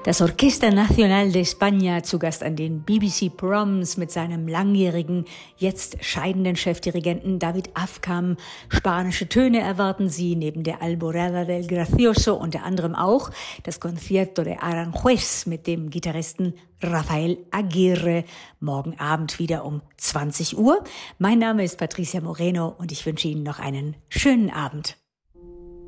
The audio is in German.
Das Orquesta Nacional de España, zu Gast an den BBC Proms mit seinem langjährigen, jetzt scheidenden Chefdirigenten David Afkam. Spanische Töne erwarten Sie neben der Alborada del Gracioso unter anderem auch das Concierto de Aranjuez mit dem Gitarristen Rafael Aguirre. Morgen Abend wieder um 20 Uhr. Mein Name ist Patricia Moreno und ich wünsche Ihnen noch einen schönen Abend.